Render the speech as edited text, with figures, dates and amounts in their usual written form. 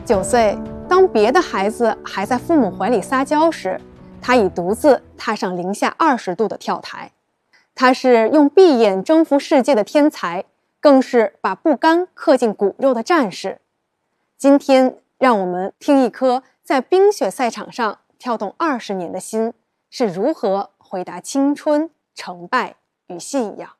9岁，当别的孩子还在父母怀里撒娇时，他已独自踏上零下20度的跳台。他是用闭眼征服世界的天才，更是把不甘刻进骨肉的战士。今天，让我们听一颗在冰雪赛场上跳动20年的心是如何回答青春、成败与信仰。